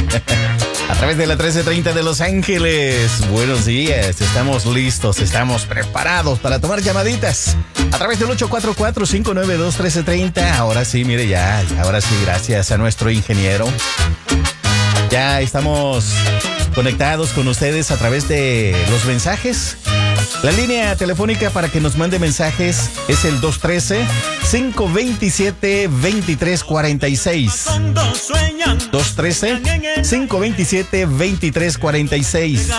A través de la 1330 de Los Ángeles. Buenos días, estamos listos, estamos preparados para tomar llamaditas. A través del 844-592-1330. Ahora sí, mire ya, ahora sí, gracias a nuestro ingeniero. Ya estamos conectados con ustedes a través de los mensajes. La línea telefónica para que nos mande mensajes es el 213-527-2346. 213-527-2346.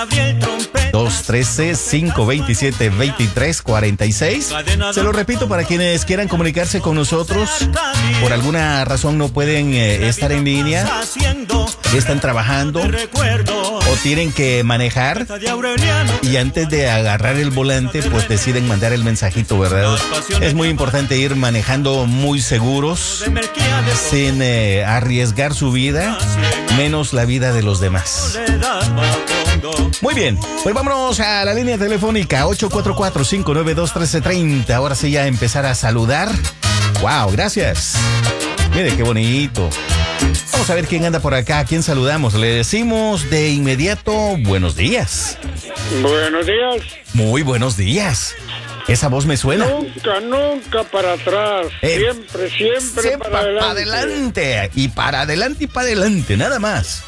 213-527-2346. Se lo repito para quienes quieran comunicarse con nosotros. Por alguna razón no pueden estar en línea. Están trabajando o tienen que manejar. Y antes de agarrar el volante, pues deciden mandar el mensajito, ¿verdad? Es muy importante ir manejando muy seguros, sin arriesgar su vida, menos la vida de los demás. Muy bien, pues vámonos a la línea telefónica 844-592-1330. Ahora sí ya empezar a saludar. Wow, gracias. Mire qué bonito. Vamos a ver quién anda por acá, a quién saludamos. Le decimos de inmediato buenos días. Buenos días. Muy buenos días. ¿Esa voz me suena? Nunca para atrás. Siempre para adelante. Y para adelante, nada más.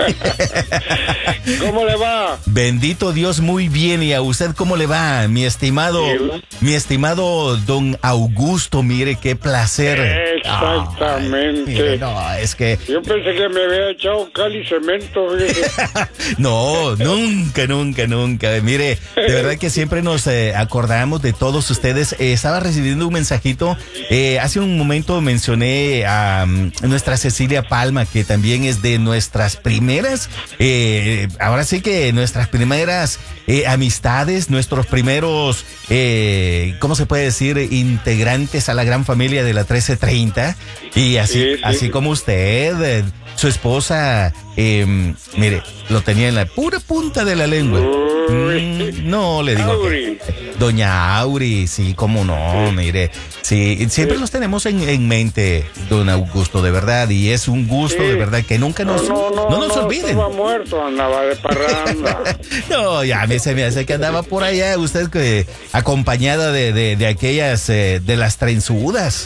¿Cómo le va? Bendito Dios, muy bien. ¿Y a usted cómo le va, mi estimado don Augusto? Mire, qué placer. Exactamente. Mire, no, es que... Yo pensé que me había echado cal y cemento. No, nunca. Mire, de verdad que siempre nos acordamos de todos ustedes. Estaba recibiendo un mensajito. Hace un momento mencioné a nuestra Cecilia Palma, que también es de nuestras primeras, ahora sí que nuestras primeras amistades, nuestros primeros, ¿cómo se puede decir? Integrantes a la gran familia de la 1330. Y así, sí. Así como usted, su esposa, mire, lo tenía en la pura punta de la lengua. No, le digo. Doña Auri, sí, cómo no, mire. Sí, siempre los tenemos en mente, don Augusto, de verdad. Y es un gusto, de verdad, que nunca nos olviden. Estaba muerto, andaba de parranda. No, ya a mí se me hace que andaba por allá, usted acompañada de aquellas, de las trenzudas.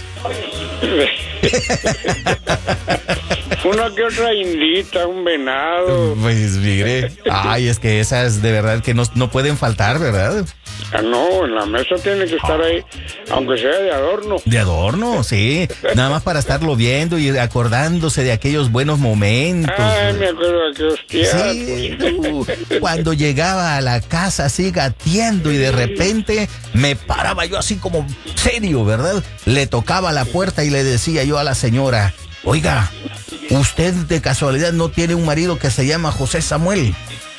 Una que otra indita, un venado. Pues mire, ay, es que esas de verdad que no pueden faltar, ¿verdad? No, en la mesa tiene que estar ahí, aunque sea de adorno. De adorno, sí. Nada más para estarlo viendo y acordándose de aquellos buenos momentos. Ay, me acuerdo de aquellos tiempos. Sí, cuando llegaba a la casa así gateando y de repente me paraba yo así como serio, ¿verdad? Le tocaba la puerta y le decía yo a la señora: oiga, ¿usted de casualidad no tiene un marido que se llama José Samuel?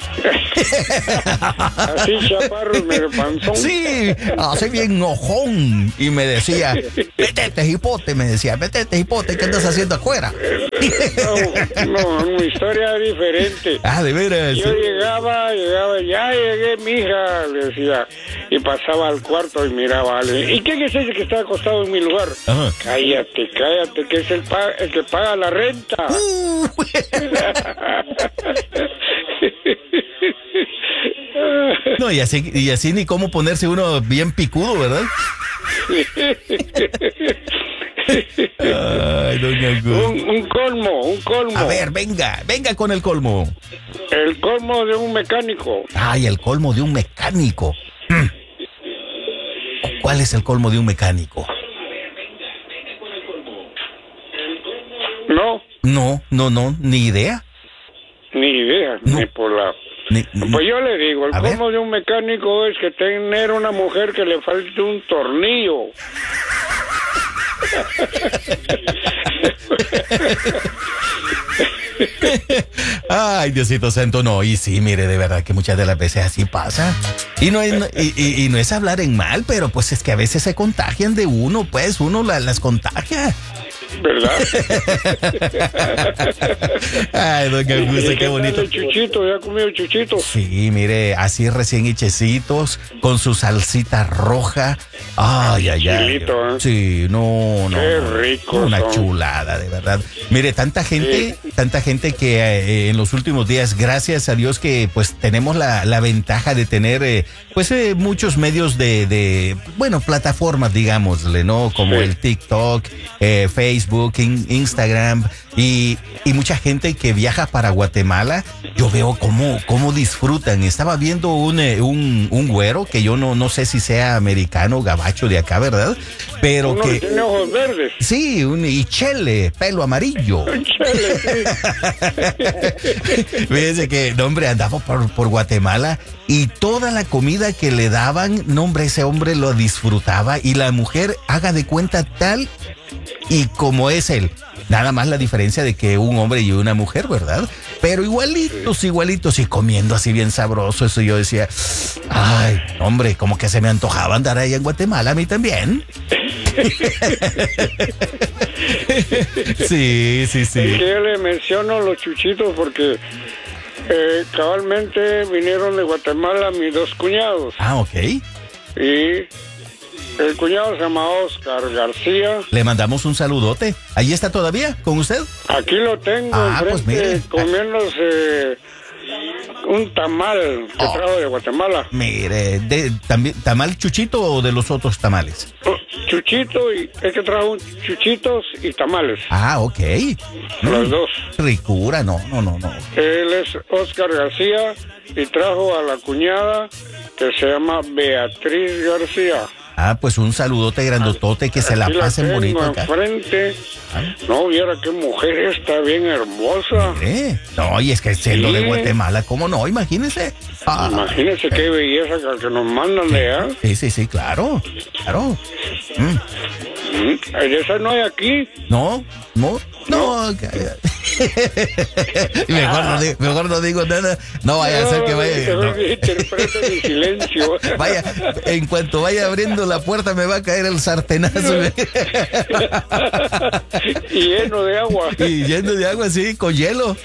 Así chaparro, medio panzón. Sí, así bien ojón. Y me decía: vete, hipote, ¿qué andas haciendo afuera? No, mi historia es diferente. Ah, de veras. Yo llegaba, ya llegué, mija, le decía, y pasaba al cuarto y miraba a alguien. ¿Y quién es ese que está acostado en mi lugar? Ajá. Cállate, que es el que paga la renta. No, y así ni cómo ponerse uno bien picudo, ¿verdad? Ay, doña Augusto. Un colmo. A ver, venga con el colmo. El colmo de un mecánico. Ay, el colmo de un mecánico. ¿Cuál es el colmo de un mecánico? No, ni idea. No. Ni por la... Pues yo le digo, el colmo de un mecánico es que tener una mujer que le falte un tornillo. Ay, Diosito santo, no. Y sí, mire, de verdad que muchas de las veces así pasa. Y no es hablar en mal, pero pues es que a veces se contagian de uno, pues uno las contagia. ¿Verdad? Ay, don Augusto, qué bonito. El chuchito, ¿ya ha comido chuchito? Sí, mire, así recién hechecitos, con su salsita roja. Ay, ay, ay. Chilito, ¿eh? Sí, no. Qué rico. Una son. chulada, de verdad. Mire, tanta gente que en los últimos días, gracias a Dios que pues tenemos la ventaja de tener muchos medios bueno, plataformas, digámosle, ¿no? Como el TikTok, Facebook, Instagram y mucha gente que viaja para Guatemala. Yo veo cómo disfrutan. Estaba viendo un güero que yo no sé si sea americano, gabacho de acá, ¿verdad? Pero uno que tiene ojos verdes. Sí, y chele, pelo amarillo. Chele, sí. Fíjense que, no, hombre, andaba por Guatemala y toda la comida que le daban, no, hombre, ese hombre lo disfrutaba y la mujer, haga de cuenta tal y como es él. Nada más la diferencia de que un hombre y una mujer, ¿verdad? Pero igualitos y comiendo así bien sabroso. Eso yo decía, ay, hombre, como que se me antojaba andar allá en Guatemala, a mí también. Sí. Es que yo le menciono los chuchitos porque cabalmente vinieron de Guatemala mis dos cuñados. Ah, ok. Y el cuñado se llama Oscar García. Le mandamos un saludote. ¿Ahí está todavía con usted? Aquí lo tengo enfrente, pues mire, comiéndose un tamal que trajo de Guatemala. Mire, también, ¿tamal chuchito o de los otros tamales? Chuchito, y es que trajo chuchitos y tamales. Ah, ok. Los dos. Ricura, no. Él es Oscar García y trajo a la cuñada que se llama Beatriz García. Ah, pues un saludote grandotote, que se la pasen bonito acá. Enfrente. No, viera qué mujer está bien hermosa. No, y es que siendo de Guatemala, ¿cómo no? Imagínese. Imagínese qué belleza que nos mandan de allá. Sí, claro. Esa no hay aquí. No. Mejor no digo nada. No vaya a ser que vaya. Interprete mi silencio. Vaya, en cuanto vaya abriendo la puerta me va a caer el sartenazo. Y lleno de agua. Y lleno de agua, sí, con hielo.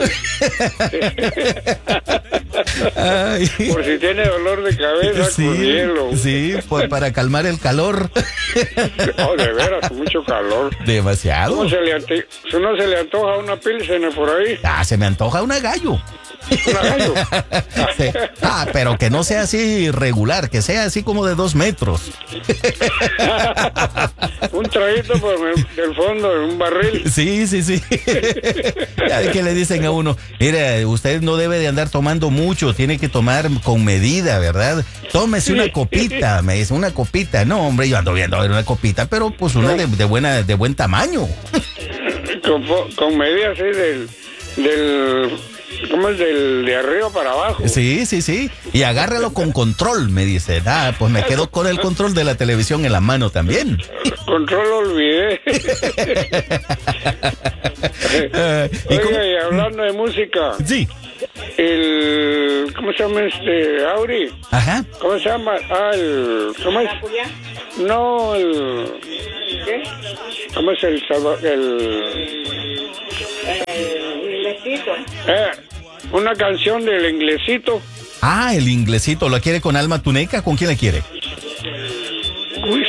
Ay. Por si tiene dolor de cabeza, sí, con hielo. Sí, pues para calmar el calor. Oh, de veras, mucho calor. Demasiado. ¿Cómo no se le antoja una pilsen por ahí? Se me antoja una gallo. ¿Una gallo? Sí. Pero que no sea así regular, que sea así como de 2 metros. Un traguito del fondo de un barril. Sí. ¿Qué le dicen a uno? Mire, usted no debe de andar tomando mucho, tiene que tomar con medida, ¿verdad? Tómese una copita, me dice, una copita. No, hombre, yo ando viendo una copita, pero pues una de buen tamaño. Con medida así del ¿cómo es? De arriba para abajo. Sí. Y agárralo con control, me dice. Pues me quedo con el control de la televisión en la mano también. Control lo olvidé. Oiga, y hablando de música. Sí. ¿Cómo se llama Auri? Ajá. ¿Cómo se llama? ¿Cómo es? No, ¿qué? ¿Cómo es el inglesito? Una canción del inglesito. El inglesito. ¿Lo quiere con Alma Tuneca? ¿Con quién le quiere? Uy,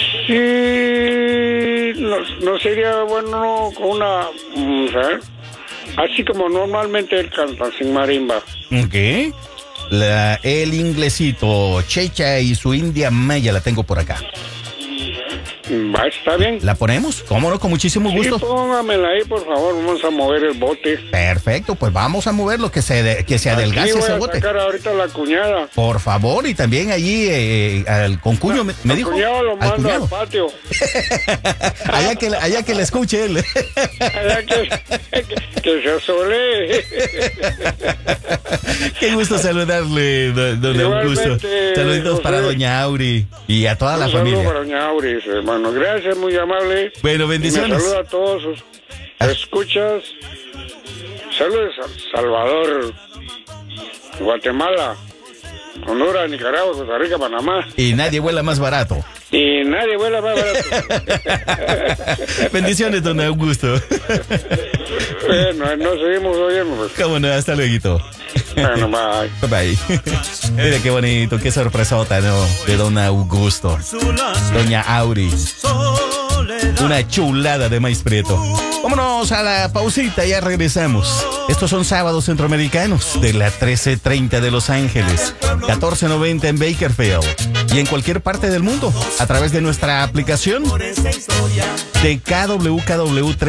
sí. No sería bueno con una... así como normalmente él canta, sin marimba. Ok. El inglesito, Checha y su India Maya, la tengo por acá. Está bien. ¿La ponemos? ¿Cómo no? Con muchísimo gusto. Sí, póngamela ahí, por favor. Vamos a mover el bote. Perfecto, pues vamos a moverlo, que se adelgace ese bote. Voy a sacar ahorita la cuñada. Por favor, y también allí al concuño me dijo. El cuñado lo mando al patio. allá que le escuche él. Allá que se asole. Qué gusto saludarle, don Augusto. Saluditos para doña Auri y a toda la familia. Saludos para doña Auri, hermano. Gracias, muy amable. Bueno, bendiciones. Y me saludo a todos sus escuchas. Saludos a Salvador, Guatemala, Honduras, Nicaragua, Costa Rica, Panamá. Y nadie vuela más barato. Y nadie vuela más barato. Bendiciones, don Augusto. Bueno, nos seguimos oyendo. Pues. Cómo no, hasta luego. Bueno, bye. Bye. Mira qué bonito, qué sorpresota, ¿no? De don Augusto. Doña Auri. Una chulada de maíz prieto. Vámonos a la pausita, ya regresamos. Estos son sábados centroamericanos de la 1330 de Los Ángeles, 1490 en Bakersfield y en cualquier parte del mundo a través de nuestra aplicación de KWKW 3.